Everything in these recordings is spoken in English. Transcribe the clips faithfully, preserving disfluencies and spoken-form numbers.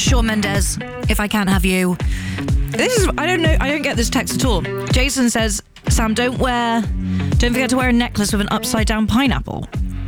Shawn Mendes, If I Can't Have You. This is, I don't know, I don't get this text at all. Jason says, Sam, don't wear, don't forget to wear a necklace with an upside down pineapple.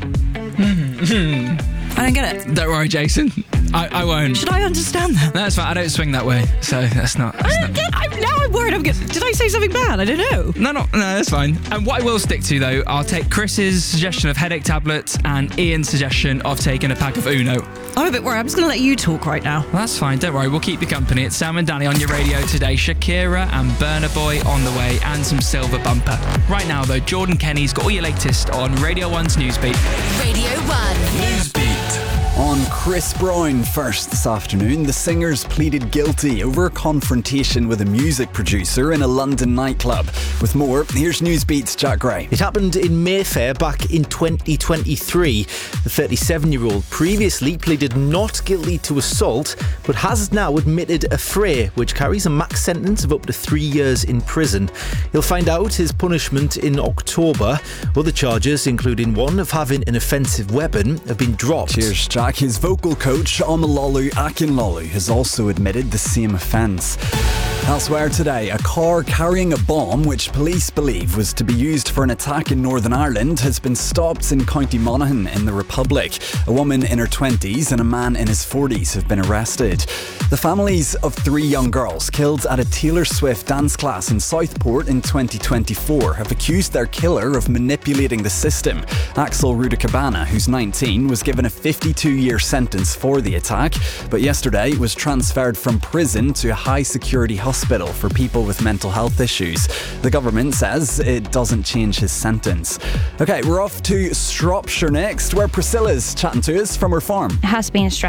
I don't get it. Don't worry, Jason. I, I won't. Should I understand that? No, that's fine. I don't swing that way, so that's not... That's I don't not... get I'm, now I'm worried. I'm getting, did I say something bad? I don't know. No, no, no, that's fine. And what I will stick to, though, I'll take Chris's suggestion of headache tablets and Ian's suggestion of taking a pack of Uno. I'm a bit worried. I'm just going to let you talk right now. Well, that's fine. Don't worry. We'll keep you company. It's Sam and Danny on your radio today. Shakira and Burna Boy on the way, and some Silver Bumper. Right now, though, Jordan Kenny's got all your latest on Radio one's Newsbeat. Radio one. Newsbeat. On Chris Brown first this afternoon, the singers pleaded guilty over a confrontation with a music producer in a London nightclub. With more, here's Newsbeat's Jack Gray. It happened in Mayfair back in twenty twenty-three. The thirty-seven-year-old previously pleaded not guilty to assault, but has now admitted a fray, which carries a max sentence of up to three years in prison. He'll find out his punishment in October. Other charges, including one of having an offensive weapon, have been dropped. Cheers, Jack. His vocal coach, Omololu Akinlolu, has also admitted the same offence. Elsewhere today, a car carrying a bomb, which police believe was to be used for an attack in Northern Ireland, has been stopped in County Monaghan in the Republic. A woman in her twenties and a man in his forties have been arrested. The families of three young girls killed at a Taylor Swift dance class in Southport in twenty twenty-four have accused their killer of manipulating the system. Axel Rudacabana, who's nineteen, was given a fifty-two-year sentence for the attack, but yesterday was transferred from prison to a high-security hospital hospital for people with mental health issues. The government says it doesn't change his sentence. Okay, we're off to Shropshire next, where Priscilla's chatting to us from her farm. It has been stressful.